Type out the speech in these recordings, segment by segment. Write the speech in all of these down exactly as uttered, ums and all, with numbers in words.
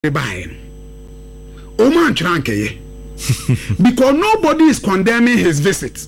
buy. Oman Trankeye. Because nobody is condemning his visit.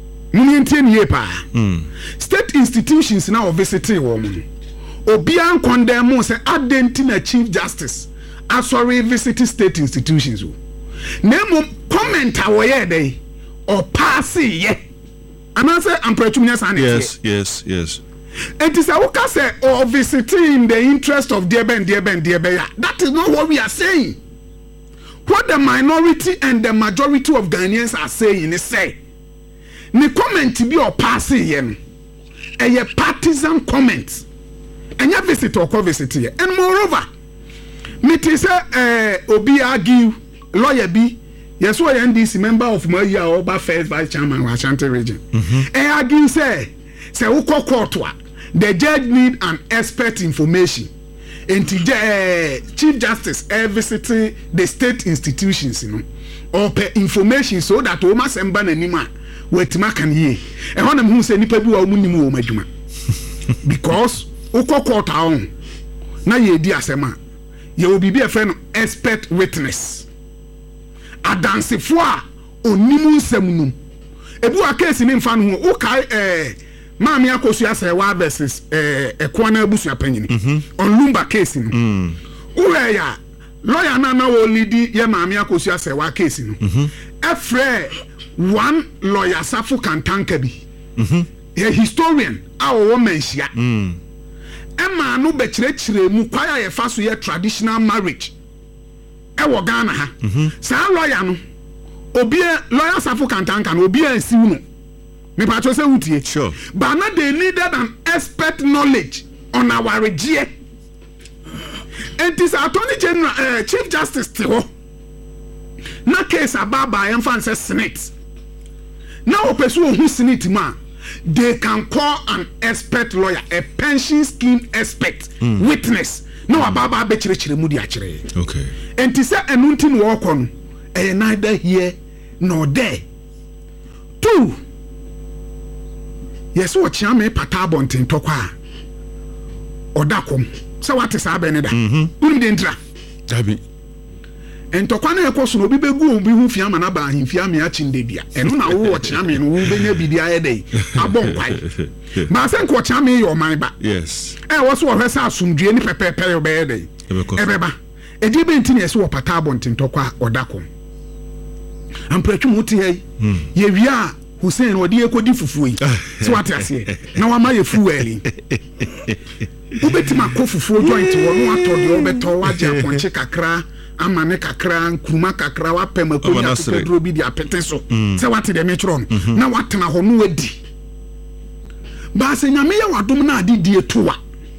Mm. State institutions now visiting woman. Obian condemn say Argentina Chief Justice. I sorry visiting state institutions. Name comment away day or pass ye. And I say I'm pretty Yes, yes, yes. It is a worker say or visiting in the interest of dear Ben, dear Ben, dear Ben. That is not what we are saying. What the minority and the majority of Ghanaians are saying is say, ni comment be or passing yen, and ye partisan comments, and ye visit or co-visit here. And moreover, me te say, eh, Obi argue, lawyer B, yes, why N D C member of Moya Oba first vice chairman of Ashanti region. Mm-hmm. And argue say, say uko courtwa, the judge need an expert information. And uh, Chief Justice uh, visiting the state institutions, you know, or per information so that Oma Semba Nima wetima can ye. And one of them say nipa bi wa omunimu omajuma. Because uko court on na ye di asema. Ye will be a friend expert witness. Adanse foa onimu nsɛm. Ebu a case ni mfa no ho ukai eh Mami Akosia Sewa versus eh Ekwana Abusia Penyini on Lumba case no. Mm. Uwe ya lawyer na na wo lead ye Mami Akosia Sewa case no. Mhm. Efre one lawyer Safu Kantanka bi. Mhm. A historian a wo menhia. Mm. Emma no be kyerɛkyerɛ mu kwaya ye fa so ye traditional marriage. E wo Ghana ha. Mhm. Sa lawyer no obi lawyer Safu Kantanka no obi ansiw no. Me pacho say utie. Sure. But now they needed an expert knowledge on our regime. And this Attorney General, uh, Chief Justice Tiho. Na case ababa emfa say Senate. Now person who Senate man, they can call an expert lawyer, a pension scheme expert, mm. witness. Now ababa be chire chire mu di achire. Okay. And this say enuntin work on, eh neither here nor there. Two. Yes, what chame patabontin tokwa odakom. So what is happening there? Mm-hmm. Dendra. Dabi. And tokwa na ekoso no bi begu obi hu fiama na ba himfia me achinde bia. Eno na wo chame no wo benya bidia ye dey. Abon kwai. Ma se nko chame your man ba. Yes. Eh wo so wo hwesa asumdue ni pepepe yo be ye dey. Ebeba. Edi be ntini yes wo patabontin tokwa odakom. Ampretwu muti hey. Ye wia Hussein wadi ekodi fufu yi so what ase na wa ma ye fueli ubetima ko fufu joint wo no atode obeto waje aponche kakra amane kakra nkruma kakra wa pem akodi akodro bi di apete so se what de metro na watena ho no wadi ba se nyame ya wadom na adidi etowa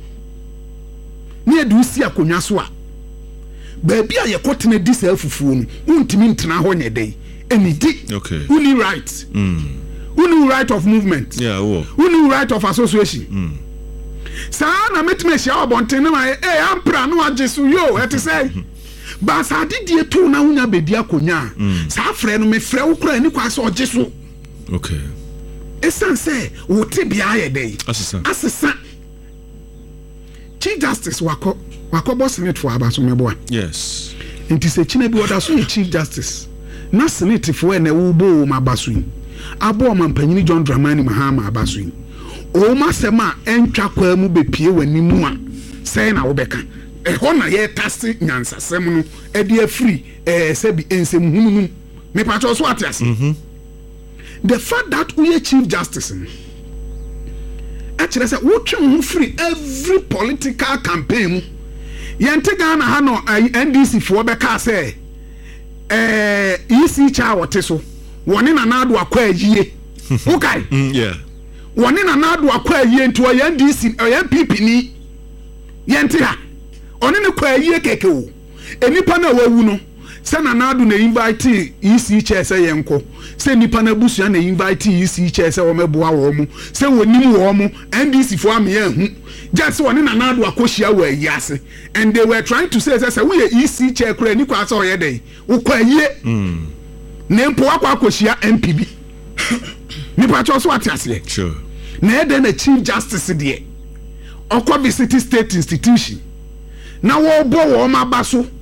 ne edu si akonwa so a ba bia ye kotena di sa fufu no untimi ntena ho nyedei. Anything. Okay. Who need rights? Mm. Who need right of movement? Yeah. Whoa. Who need right of association? Mm. Sa na metime shia obonten na eh ampra no ajesu yo et say. Ba sa didie to na hunya bedi akonya. Sa frɛ no me frɛ wo kura ni kwa so ojesu. Okay. Esan say wo te bia ye dey. Asesa. Asesa. Chief Justice wako wako boss net for abaso mebo. Yes. Nti se chine bi order so Chief Justice. Na Senate for na wo bo ma basu abo ma mpanyini John Dramani Mahama abasu o ma sema entwa kwa mu bepie wani mu a sei na wo beka e ho na ye tase nyansasem no e de afri eh sebi ensem hununu me pacho so atiase. Mhm. The fact that we Chief Justice actually say wo twe ho free every political campaign mu yente Ghana ha no N D C for beka say eh isi cha wote so woni na na ado akwa ayie okay yeah woni na na ado akwa ayie nto ya N D C ya P P ni yente ha oni ne kwa ayie keke o enipa na wawu no se na na ado na invite isi cha se yenko se nipa na busu na invite isi cha se wo meboa wo mu se wonim wo mu N D C fo am ya hu just woni na na ado akohia wa ayase and they were trying to say say we isi cha kura ni kwa so ye dey ukwa ayie mm nempo akwa akohia M P B ni pacho so atiase sure na ede na Chief Justice de okwa visit state institution na wo bo wo ma baso